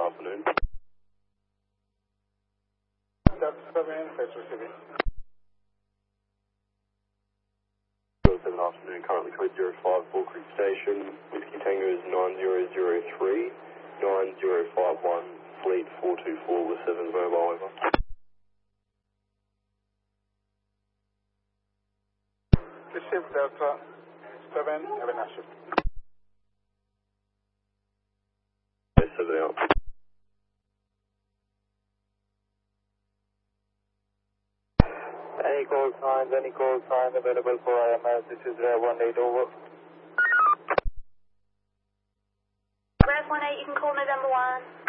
afternoon. That's 7, that's receiving. Good afternoon, currently code 05 Bull Creek Station. Whiskey Tango is 9003, 9051, Fleet 424 with 7's mobile, over. Receive Delta 7, have a nice shift. 7 out. Any call signs available for IMS, this is Rev 18 over. Rev 18, you can call November 1.